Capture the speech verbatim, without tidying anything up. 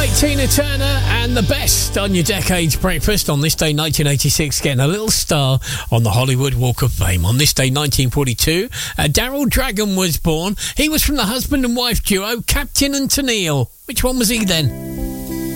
right, Tina Turner and the best on your Decades Breakfast on this day nineteen eighty-six, getting a little star on the Hollywood Walk of Fame. On this day nineteen forty-two, uh, Daryl Dragon was born. He was from the husband and wife duo Captain and Tennille. Which one was he then?